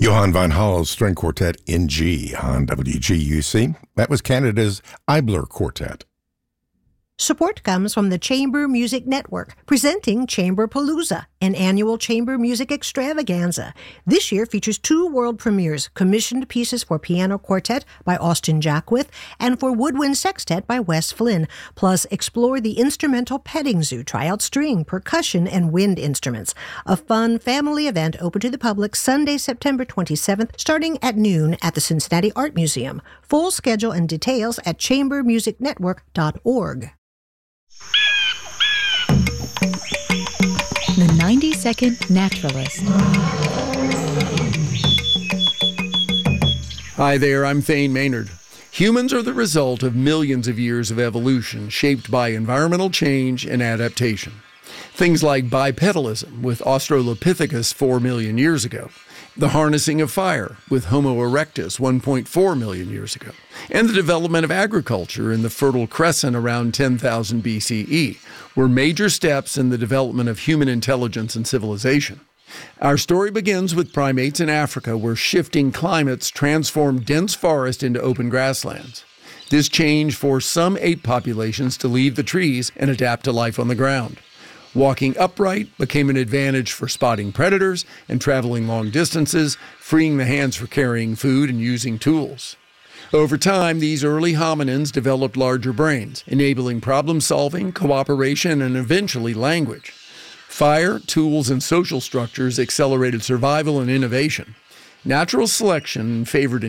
Johann von Hall's String Quartet in G on WGUC. That was Canada's Eibler Quartet. Support comes from the Chamber Music Network, presenting Chamberpalooza, an annual chamber music extravaganza. This year features 2 world premieres, commissioned pieces for piano quartet by Austin Jackwith and for woodwind sextet by Wes Flynn. Plus, explore the instrumental petting zoo, try out string, percussion, and wind instruments. A fun family event open to the public Sunday, September 27th, starting at noon at the Cincinnati Art Museum. Full schedule and details at chambermusicnetwork.org. The 90-Second Naturalist. Hi there, I'm Thane Maynard. Humans are the result of millions of years of evolution shaped by environmental change and adaptation. Things like bipedalism with Australopithecus 4 million years ago, the harnessing of fire with Homo erectus 1.4 million years ago, and the development of agriculture in the Fertile Crescent around 10,000 BCE were major steps in the development of human intelligence and civilization. Our story begins with primates in Africa, where shifting climates transformed dense forest into open grasslands. This change forced some ape populations to leave the trees and adapt to life on the ground. Walking upright became an advantage for spotting predators and traveling long distances, freeing the hands for carrying food and using tools. Over time, these early hominins developed larger brains, enabling problem-solving, cooperation, and eventually language. Fire, tools, and social structures accelerated survival and innovation. Natural selection favored